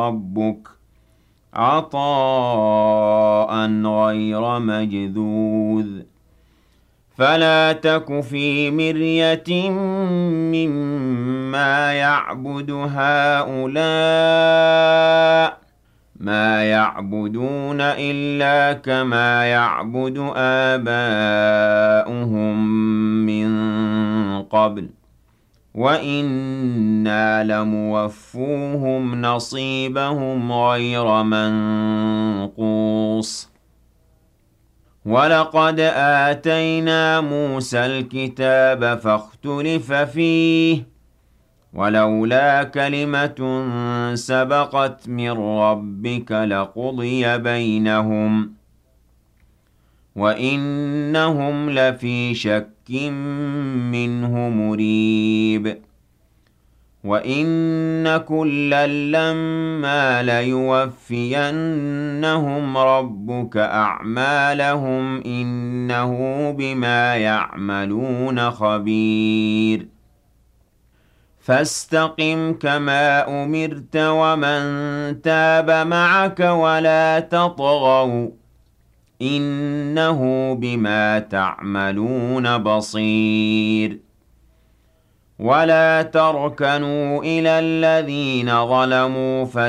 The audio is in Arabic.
ربك عطاء غير مجذوذ فلا تك في مرية مما يعبد هؤلاء ما يعبدون إلا كما يعبد آباؤهم من قبل وإنا لموفوهم نصيبهم غير منقوص ولقد آتينا موسى الكتاب فاختلف فيه ولولا كلمة سبقت من ربك لقضي بينهم وإنهم لفي شك منه مريب وإن كلا لما ليوفينهم ربك أعمالهم إنه بما يعملون خبير فاستقم كما أمرت ومن تاب معك ولا تطغوا إنه بما تعملون بصير ولا تركنوا إلى الذين ظلموا